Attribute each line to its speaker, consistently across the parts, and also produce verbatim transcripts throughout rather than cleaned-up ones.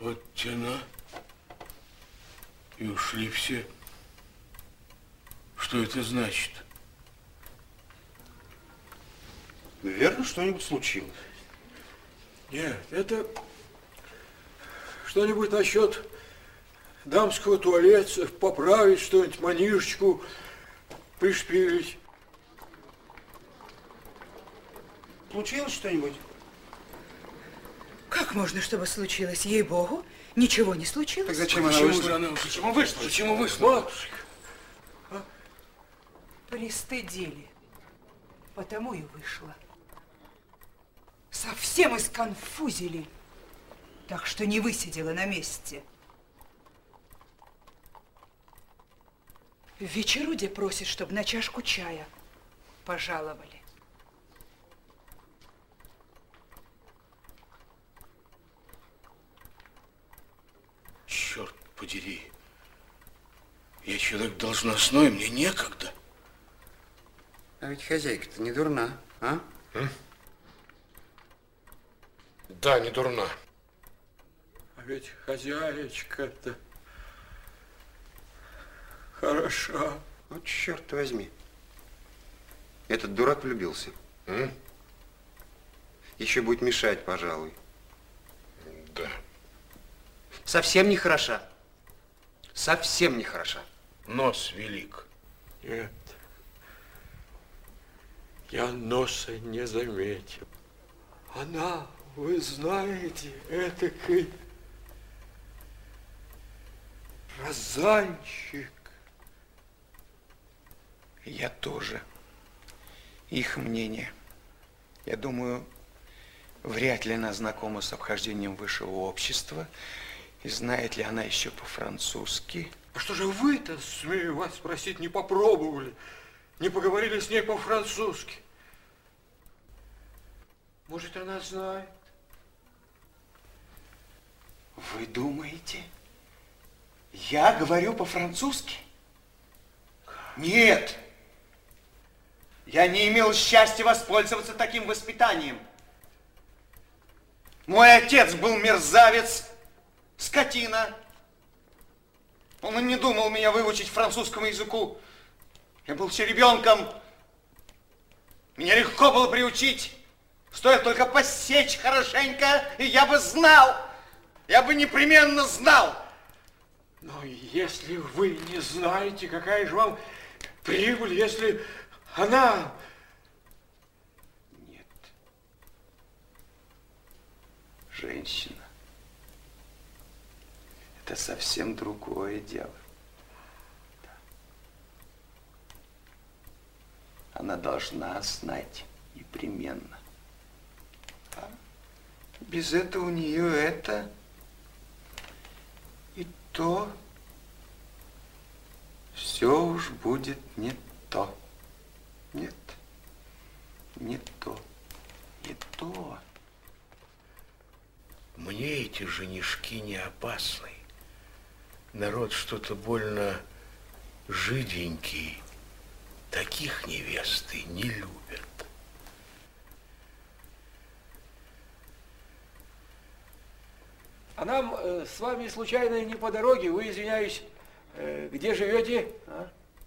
Speaker 1: Вот тяна. И ушли все. Что это значит?
Speaker 2: Наверное, что-нибудь случилось.
Speaker 3: Нет, это что-нибудь насчет дамского туалета, поправить что-нибудь, манишечку пришпилить.
Speaker 2: Случилось что-нибудь?
Speaker 4: Как можно, чтобы случилось? Ей-богу, ничего не случилось.
Speaker 2: Так зачем она
Speaker 1: Почему
Speaker 2: вышла?
Speaker 1: же она ушла?
Speaker 2: Почему вышла?
Speaker 1: Почему вышла?
Speaker 3: Матушка.
Speaker 4: А? Пристыдили. Потому и вышла. Совсем исконфузили. Так что не высидела на месте. В вечеруде просит, чтобы на чашку чая пожаловали.
Speaker 1: Черт подери. Я человек должностной, мне некогда.
Speaker 2: А ведь хозяйка-то не дурна, а?
Speaker 1: М? Да, не дурна.
Speaker 3: А ведь хозяечка-то хороша.
Speaker 2: Вот черт возьми. Этот дурак влюбился.
Speaker 1: М?
Speaker 2: Еще будет мешать, пожалуй.
Speaker 1: Да.
Speaker 2: Совсем не хороша. Совсем не хороша.
Speaker 1: Нос велик.
Speaker 3: Нет, я носа не заметил. Она, вы знаете, этакий розанчик.
Speaker 5: Я тоже. Их мнение. Я думаю, вряд ли она знакома с обхождением высшего общества. И знает ли она еще по-французски?
Speaker 3: А что же вы-то, смею вас спросить, не попробовали, не поговорили с ней по-французски? Может, она знает?
Speaker 5: Вы думаете, я говорю по-французски? Нет! Я не имел счастья воспользоваться таким воспитанием. Мой отец был мерзавец, скотина. Он и не думал меня выучить французскому языку. Я был еще ребенком. Меня легко было приучить. Стоит только посечь хорошенько, и я бы знал. Я бы непременно знал.
Speaker 3: Но если вы не знаете, какая же вам прибыль, если она...
Speaker 5: Нет. Женщина. Это совсем другое дело. Да. Она должна знать непременно. А без этого у нее это и то. Все уж будет не то. Нет, не то, не то.
Speaker 1: Мне эти женишки не опасны. Народ что-то больно жиденький. Таких невесты не любят.
Speaker 3: А нам э, с вами случайно не по дороге, вы, извиняюсь, э, где живете? А?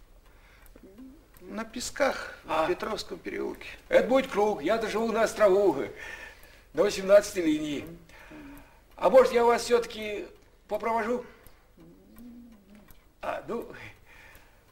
Speaker 5: На Песках,
Speaker 3: А.
Speaker 5: в Петровском переулке.
Speaker 3: Это будет круг, я-то живу на острову, на восемнадцатой линии. А может, я вас все-таки попровожу? А, ну,